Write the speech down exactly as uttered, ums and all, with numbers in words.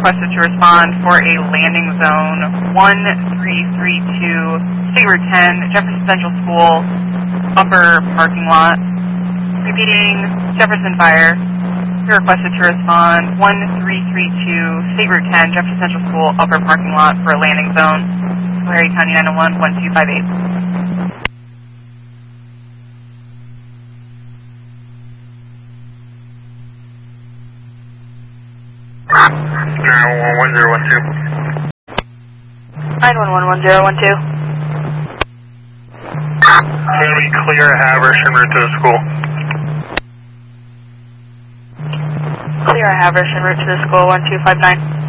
requested to respond for a landing zone one three three two, State Route ten, Jefferson Central School, upper parking lot. Repeating, Jefferson Fire. You're requested to respond one three three two, State Route ten, Jefferson Central School, upper parking lot for a landing zone. Larry County nine oh one, one two five eight. nine one one, one zero one two. nine one one, one zero one two. Can we clear Havers en route to the school? Clear Havers en route to the school, one two five nine.